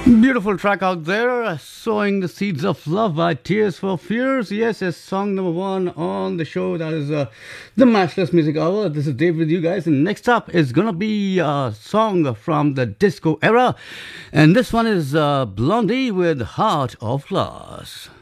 Beautiful track out there, Sowing the Seeds of Love by Tears for Fears. Yes, it's song number one on the show. That is the Matchless Music Hour. This is Dave with you guys. And next up is going to be a song from the disco era. And this one is Blondie with Heart of Glass.